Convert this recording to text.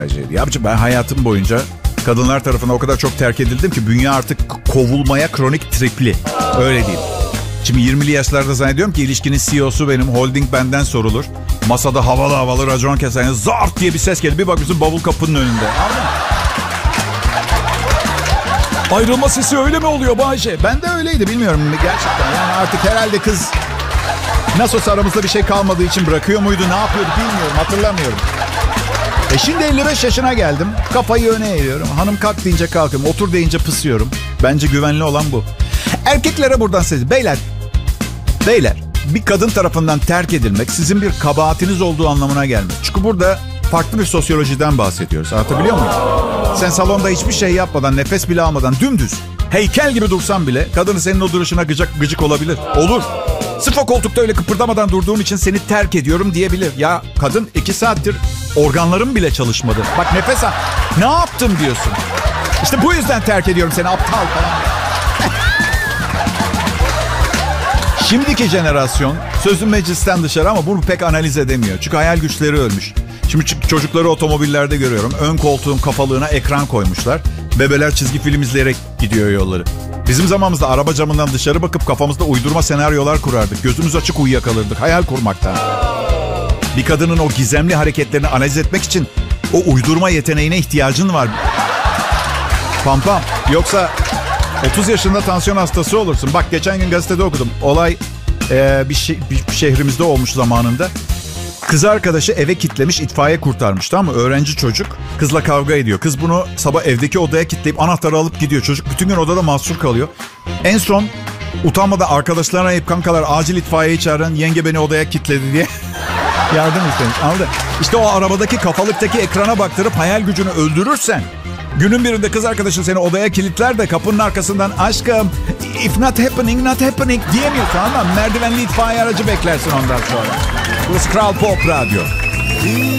Yapacağım, ben hayatım boyunca kadınlar tarafından o kadar çok terk edildim ki bünye artık kovulmaya kronik tripli. Öyle değil. Şimdi 20'li yaşlarda zannediyorum ki ilişkinin CEO'su benim, holding benden sorulur. Masada havalı havalı racon kesen zart diye bir ses gelir. Bir bakıyorsun bavul kapının önünde. Ayrılma sesi öyle mi oluyor Bayce? Ben de öyleydi, bilmiyorum gerçekten. Yani artık herhalde kız nasıl aramızda bir şey kalmadığı için bırakıyor muydu, ne yapıyordu bilmiyorum, hatırlamıyorum. Şimdi 55 yaşına geldim. Kafayı öne eğiyorum. Hanım kalk deyince kalkıyorum. Otur deyince pısıyorum. Bence güvenli olan bu. Erkeklere buradan sesleniyorum. Beyler, bir kadın tarafından terk edilmek sizin bir kabahatiniz olduğu anlamına gelmez. Çünkü burada farklı bir sosyolojiden bahsediyoruz. Anlatabiliyor muyum? Sen salonda hiçbir şey yapmadan, nefes bile almadan dümdüz, heykel gibi dursan bile kadın senin o duruşuna gıcık olabilir. Olur. Sırf o koltukta öyle kıpırdamadan durduğum için seni terk ediyorum diyebilir. Ya kadın 2 saattir organlarım bile çalışmadı. Bak nefes al. Ne yaptım diyorsun. İşte bu yüzden terk ediyorum seni aptal falan. Şimdiki jenerasyon sözün meclisten dışarı ama bunu pek analiz edemiyor. Çünkü hayal güçleri ölmüş. Şimdi çocukları otomobillerde görüyorum. Ön koltuğun kafalığına ekran koymuşlar. Bebeler çizgi film izleyerek gidiyor yolları. Bizim zamanımızda araba camından dışarı bakıp kafamızda uydurma senaryolar kurardık. Gözümüz açık uyuyakalırdık hayal kurmaktan. Bir kadının o gizemli hareketlerini analiz etmek için o uydurma yeteneğine ihtiyacın var. Pam. Yoksa 30 yaşında tansiyon hastası olursun. Bak geçen gün gazetede okudum. Olay bir şehrimizde olmuş zamanında. Kız arkadaşı eve kitlemiş, itfaiye kurtarmış, tamam mı? Öğrenci çocuk. Kızla kavga ediyor. Kız bunu sabah evdeki odaya kitleyip anahtarı alıp gidiyor. Çocuk bütün gün odada mahsur kalıyor. En son utanmadan arkadaşlarına ayıp, kankalar acil itfaiyeyi çağırın. Yenge beni odaya kitledi diye yardım istemiş. Anladın? İşte o arabadaki kafalıktaki ekrana baktırıp hayal gücünü öldürürsen günün birinde kız arkadaşın seni odaya kilitler de kapının arkasından aşkım if not happening not happening diyemiyorsun, anladın mı? Merdivenli itfaiye aracı beklersin ondan sonra. Burası Kral Pop Radyo.